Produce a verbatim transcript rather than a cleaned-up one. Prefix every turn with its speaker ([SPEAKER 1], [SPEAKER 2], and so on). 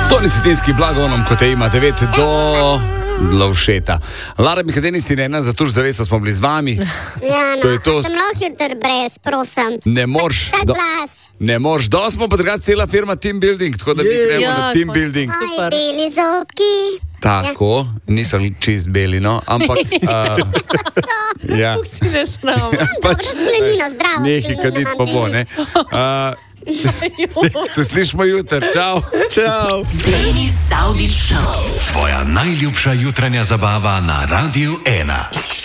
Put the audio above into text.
[SPEAKER 1] Toni Cetinski, blago onom, ko te ima devet do Lovšeta. Lara Mihadeni si ne, za tuž zaveso smo bili z vami.
[SPEAKER 2] Ja, no,
[SPEAKER 1] To je to.
[SPEAKER 2] sem lahko jutr brez, prosim.
[SPEAKER 1] Ne moreš,
[SPEAKER 2] Tak
[SPEAKER 1] do,
[SPEAKER 2] glas.
[SPEAKER 1] ne moreš, da smo pa drugače cela firma Team Building, tako da mi
[SPEAKER 3] Je.
[SPEAKER 1] gremo
[SPEAKER 4] Ja,
[SPEAKER 1] na Team
[SPEAKER 4] konc-
[SPEAKER 1] Building.
[SPEAKER 2] Moji
[SPEAKER 4] Super.
[SPEAKER 2] beli zobki.
[SPEAKER 1] Tako, niso čist beli, no, ampak... Uh, ja.
[SPEAKER 4] Si ne sram.
[SPEAKER 1] Pač,
[SPEAKER 2] sklenino, zdravo
[SPEAKER 1] nehi
[SPEAKER 2] sklenino
[SPEAKER 1] kadit
[SPEAKER 2] imam
[SPEAKER 1] pa bo,
[SPEAKER 2] danes.
[SPEAKER 1] ne. Uh, se slišimo jutr, čau.
[SPEAKER 3] Čau.
[SPEAKER 5] Denis Saudić Show.
[SPEAKER 6] Tvoja najljubša jutranja zabava na Radiu ena.